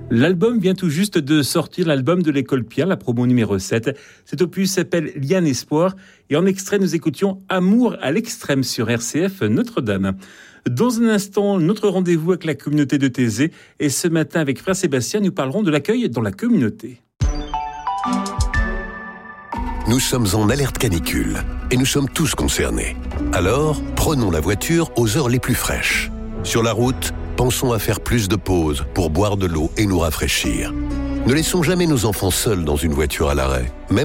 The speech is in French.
L'album vient tout juste de sortir, l'album de l'école Pierre, la promo numéro 7. Cet opus s'appelle Liane Espoir et en extrait nous écoutions Amour à l'extrême sur RCF Notre-Dame. Dans un instant, notre rendez-vous avec la communauté de Thésée et ce matin avec Frère Sébastien, nous parlerons de l'accueil dans la communauté. Nous sommes en alerte canicule et nous sommes tous concernés. Alors, prenons la voiture aux heures les plus fraîches. Sur la route, pensons à faire plus de pauses pour boire de l'eau et nous rafraîchir. Ne laissons jamais nos enfants seuls dans une voiture à l'arrêt, même